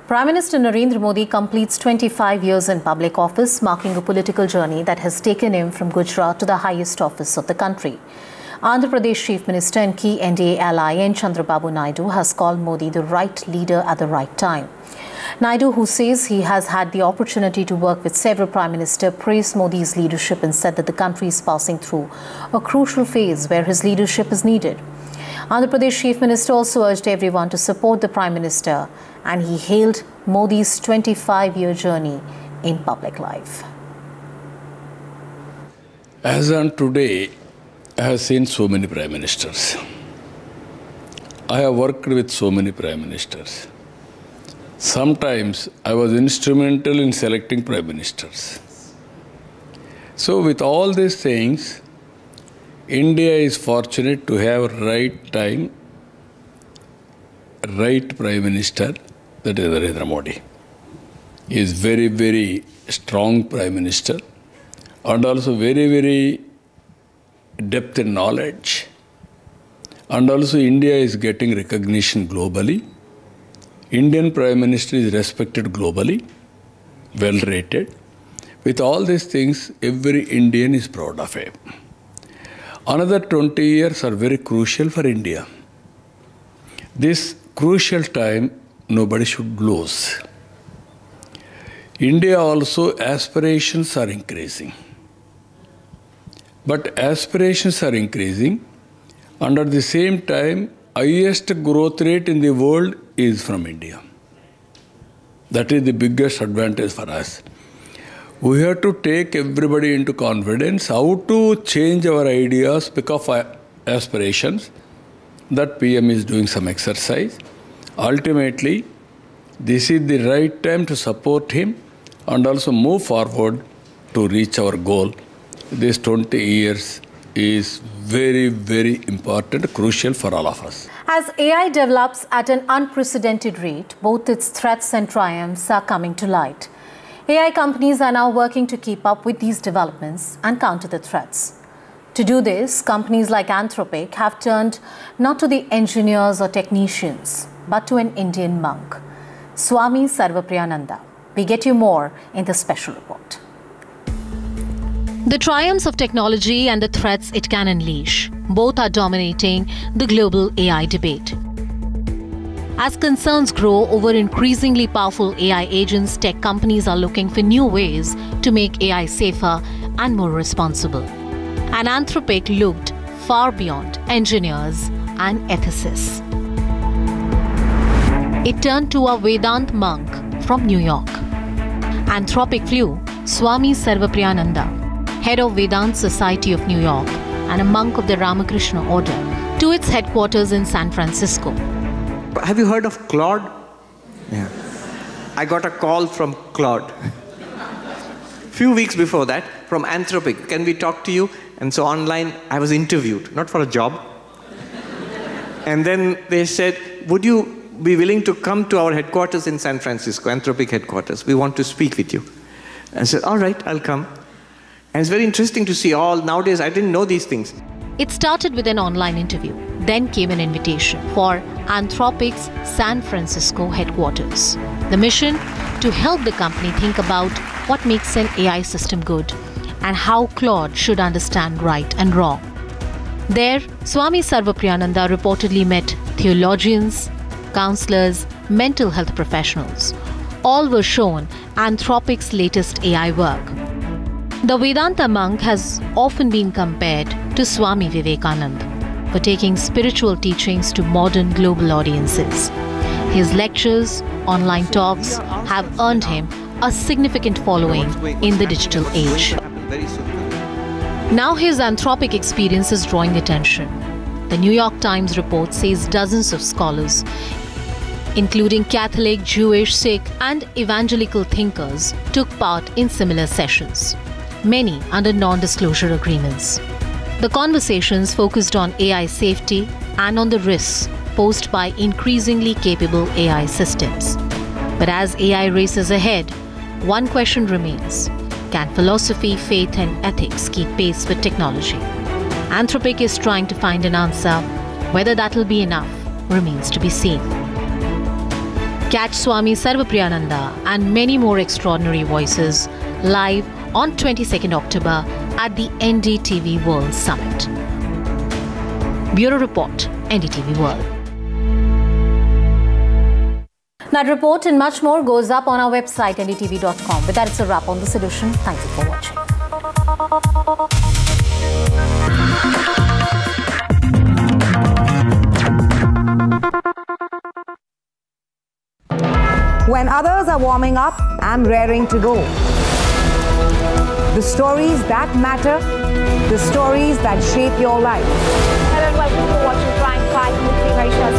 Prime Minister Narendra Modi completes 25 years in public office, marking a political journey that has taken him from Gujarat to the highest office of the country. Andhra Pradesh Chief Minister and key NDA ally N. Chandrababu Naidu has called Modi the right leader at the right time. Naidu, who says he has had the opportunity to work with several Prime Ministers, praised Modi's leadership and said that the country is passing through a crucial phase where his leadership is needed. Andhra Pradesh Chief Minister also urged everyone to support the Prime Minister, and he hailed Modi's 25-year journey in public life. As on today, I have seen so many Prime Ministers. I have worked with so many Prime Ministers. Sometimes I was instrumental in selecting Prime Ministers. So with all these things, India is fortunate to have right time, right Prime Minister, that is Narendra Modi. He is very, very strong Prime Minister and also very, very depth in knowledge. And also India is getting recognition globally. Indian Prime Minister is respected globally, well rated. With all these things, every Indian is proud of him. Another 20 years are very crucial for India. This crucial time, nobody should lose. India also, aspirations are increasing. But aspirations are increasing, and at the same time, highest growth rate in the world is from India. That is the biggest advantage for us. We have to take everybody into confidence, how to change our ideas because of aspirations. That PM is doing some exercise. Ultimately, this is the right time to support him and also move forward to reach our goal. This 20 years is very, very important, crucial for all of us. As AI develops at an unprecedented rate, both its threats and triumphs are coming to light. AI companies are now working to keep up with these developments and counter the threats. To do this, companies like Anthropic have turned not to the engineers or technicians, but to an Indian monk, Swami Sarvapriyananda. We get you more in the special report. The triumphs of technology and the threats it can unleash, both are dominating the global AI debate. As concerns grow over increasingly powerful AI agents, tech companies are looking for new ways to make AI safer and more responsible. And Anthropic looked far beyond engineers and ethicists. It turned to a Vedant monk from New York. Anthropic flew Swami Sarvapriyananda, head of Vedant Society of New York and a monk of the Ramakrishna Order, to its headquarters in San Francisco. Have you heard of Claude? Yeah. I got a call from Claude. Few weeks before that, from Anthropic, can we talk to you? And so online, I was interviewed, not for a job. And then they said, would you be willing to come to our headquarters in San Francisco, Anthropic headquarters? We want to speak with you. I said, all right, I'll come. And it's very interesting to see nowadays, I didn't know these things. It started with an online interview. Then came an invitation for Anthropic's San Francisco headquarters. The mission? To help the company think about what makes an AI system good and how Claude should understand right and wrong. There, Swami Sarvapriyananda reportedly met theologians, counselors, mental health professionals. All were shown Anthropic's latest AI work. The Vedanta monk has often been compared to Swami Vivekananda for taking spiritual teachings to modern global audiences. His lectures, online talks have earned him a significant following in the digital age. Now his Anthropic experience is drawing attention. The New York Times report says dozens of scholars, including Catholic, Jewish, Sikh and evangelical thinkers, took part in similar sessions, many under non-disclosure agreements. The conversations focused on AI safety and on the risks posed by increasingly capable AI systems. But as AI races ahead, one question remains: can philosophy, faith and ethics keep pace with technology? Anthropic is trying to find an answer. Whether that will be enough remains to be seen. Catch Swami Sarvapriyananda and many more extraordinary voices live on 22nd October at the NDTV World Summit. Bureau Report, NDTV World. That report and much more goes up on our website ndtv.com. With that, it's a wrap on this edition. Thank you for watching. When others are warming up, I'm raring to go. The stories that matter, the stories that shape your life. Hello and welcome to watching Prime 5 with me, Marisha.